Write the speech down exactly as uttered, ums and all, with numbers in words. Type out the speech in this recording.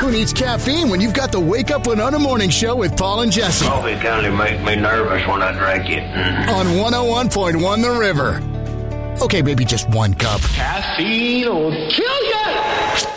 Who needs caffeine when you've got the Wake Up Winona Morning Show with Paul and Jesse? Coffee kind of makes me nervous when I drink it. Mm. On one oh one point one The River. Okay, maybe just one cup. Caffeine will kill you!